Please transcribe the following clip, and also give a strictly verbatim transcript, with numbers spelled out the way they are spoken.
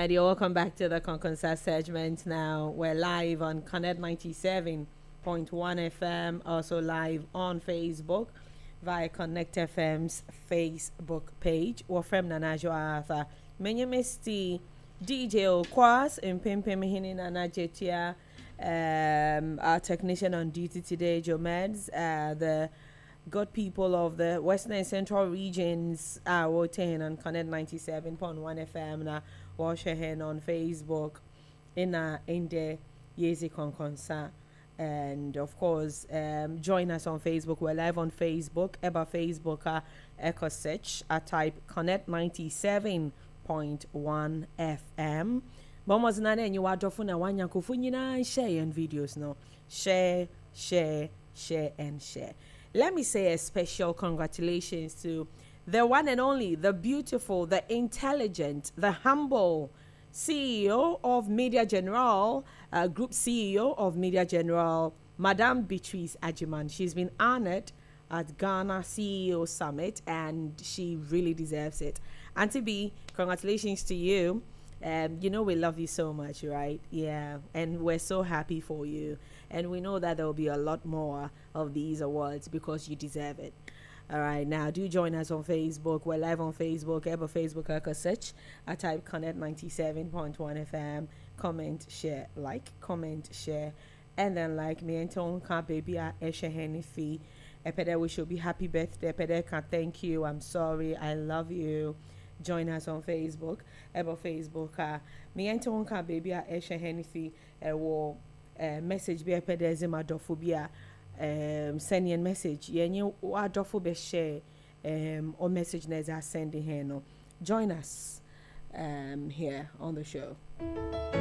right, you're welcome back to the Conconsa segment. Now we're live on Connect ninety-seven point one F M, also live on Facebook via Connect F M's Facebook page. Or from Nanajo Arthur. Many misty D J Okwas in Pimpim Hini Nana Jetia. Um, our technician on duty today, Joe Meds, uh, the good people of the Western and Central regions are voting on Connect ninety-seven point one F M na wash your hand on Facebook in a in the Yezi Conconsa. And of course, um, join us on Facebook. We're live on Facebook. Eba Facebook, uh, echo search, I type Connect ninety-seven point one F M. Bombas na ne you are dofuna wanya kufunyina share and videos no. Share, share, share and share. Let me say a special congratulations to the one and only, the beautiful, the intelligent, the humble C E O of Media General, uh, Group C E O of Media General, Madame Beatrice Ajiman. She's been honored at Ghana C E O Summit and she really deserves it. Auntie B, congratulations to you. Um, you know we love you so much, right? Yeah, and we're so happy for you. And we know that there will be a lot more of these awards because you deserve it. All right, now do join us on Facebook. We're live on Facebook. Ever Facebook, I search. I type Connect ninety-seven point one F M. Comment, share, like, comment, share, and then like me and Tonka baby at Esha Henifi. Epede, we should be happy birthday. Epede, can thank you. I'm sorry. I love you. Join us on Facebook. Ever Facebook. Uh, me and Tonka baby at Esha Henifi. Uh, will uh, message be epede zima dofobia. Um, send you a message. You what dofo share um or message neza sending here no. Join us um here on the show.